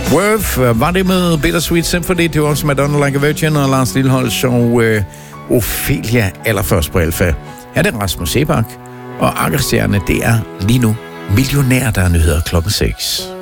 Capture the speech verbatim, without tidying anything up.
Worth var det med Bittersweet Symphony. Det var også Madonna Like a Virgin og Lars Lilholtz og uh, Ophelia allerførst på Alfa. Her er det Rasmus Sebak og Ankerstjerne. Det er lige nu Millionær, der er nyheder klokken seks.